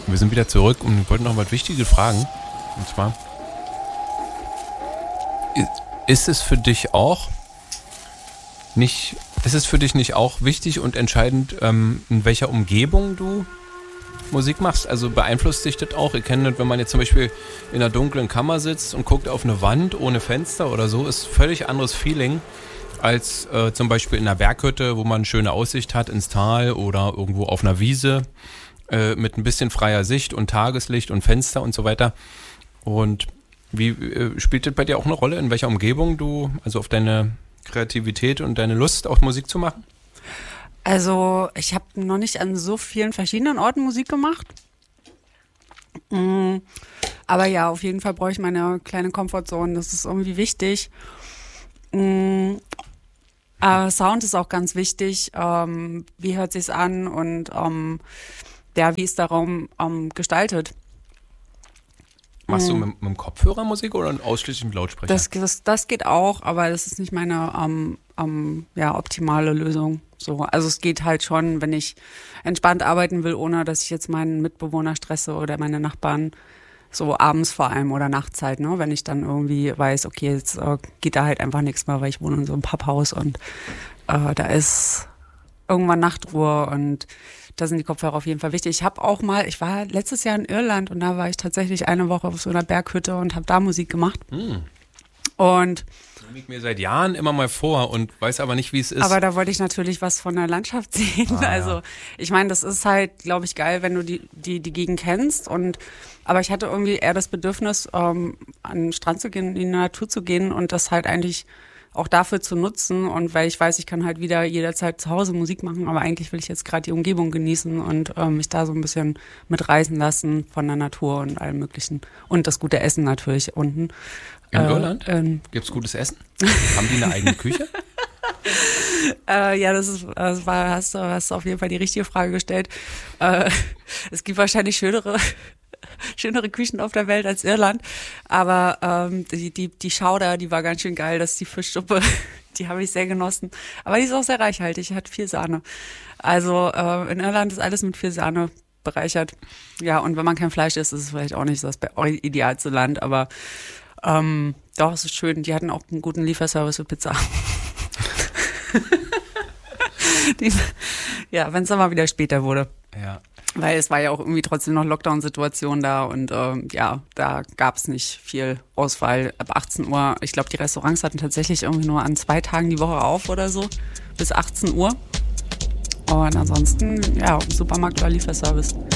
Wir sind wieder zurück und wir wollten noch mal wichtige Fragen. Und zwar, ist es für dich nicht auch wichtig und entscheidend, in welcher Umgebung du Musik machst? Also beeinflusst dich das auch? Ihr kennt das, wenn man jetzt zum Beispiel in einer dunklen Kammer sitzt und guckt auf eine Wand ohne Fenster oder so, ist völlig anderes Feeling als zum Beispiel in einer Berghütte, wo man eine schöne Aussicht hat ins Tal oder irgendwo auf einer Wiese mit ein bisschen freier Sicht und Tageslicht und Fenster und so weiter. Und wie spielt das bei dir auch eine Rolle, in welcher Umgebung du, also auf deine Kreativität und deine Lust, auch Musik zu machen? Also ich habe noch nicht an so vielen verschiedenen Orten Musik gemacht. Aber ja, auf jeden Fall brauche ich meine kleine Comfortzone. Das ist irgendwie wichtig. Sound ist auch ganz wichtig. Wie hört sich's an und wie ist der Raum gestaltet? Machst du mit dem Kopfhörer Musik oder ausschließlich mit Lautsprecher? Das geht auch, aber das ist nicht meine optimale Lösung. So, also es geht halt schon, wenn ich entspannt arbeiten will, ohne dass ich jetzt meinen Mitbewohner stresse oder meine Nachbarn, so abends vor allem oder nachts halt, ne? Wenn ich dann irgendwie weiß, okay, jetzt geht da halt einfach nichts mehr, weil ich wohne in so einem Papphaus und da ist irgendwann Nachtruhe und da sind die Kopfhörer auf jeden Fall wichtig. Ich war letztes Jahr in Irland und da war ich tatsächlich eine Woche auf so einer Berghütte und habe da Musik gemacht. Und das nehme ich mir seit Jahren immer mal vor und weiß aber nicht, wie es ist. Aber da wollte ich natürlich was von der Landschaft sehen. Also ich meine, das ist halt, glaube ich, geil, wenn du die Gegend kennst. Aber ich hatte irgendwie eher das Bedürfnis, an den Strand zu gehen, in die Natur zu gehen und das halt eigentlich auch dafür zu nutzen. Und weil ich weiß, ich kann halt wieder jederzeit zu Hause Musik machen, aber eigentlich will ich jetzt gerade die Umgebung genießen und mich da so ein bisschen mitreißen lassen von der Natur und allem Möglichen. Und das gute Essen natürlich unten. In Irland? Gibt's gutes Essen? Haben die eine eigene Küche? Hast du auf jeden Fall die richtige Frage gestellt. Es gibt wahrscheinlich schönere Küchen auf der Welt als Irland, aber die Schauder, die war ganz schön geil, das ist die Fischsuppe, die habe ich sehr genossen. Aber die ist auch sehr reichhaltig, hat viel Sahne. Also in Irland ist alles mit viel Sahne bereichert. Ja, und wenn man kein Fleisch isst, ist es vielleicht auch nicht das idealste Land, aber doch, es ist schön. Die hatten auch einen guten Lieferservice für Pizza. Wenn es dann mal wieder später wurde. Ja. Weil es war ja auch irgendwie trotzdem noch Lockdown-Situation da und da gab es nicht viel Auswahl. Ab 18 Uhr, ich glaube, die Restaurants hatten tatsächlich irgendwie nur an 2 Tagen die Woche auf oder so, bis 18 Uhr. Und ansonsten, im Supermarkt war Lieferservice.